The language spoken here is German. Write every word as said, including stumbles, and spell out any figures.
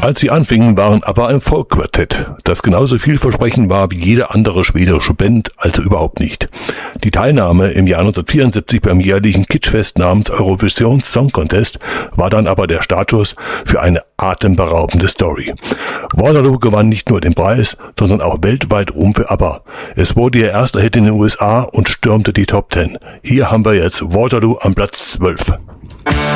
Als sie anfingen, waren ABBA ein Folkquartett, das genauso vielversprechend war wie jede andere schwedische Band, also überhaupt nicht. Die Teilnahme im Jahr neunzehnhundertvierundsiebzig beim jährlichen Kitschfest namens Eurovision Song Contest war dann aber der Startschuss für eine atemberaubende Story. Waterloo gewann nicht nur den Preis, sondern auch weltweit Ruhm für ABBA. Es wurde ihr erster Hit in den U S A und stürmte die Top Ten. Hier haben wir jetzt Waterloo am Platz zwölf.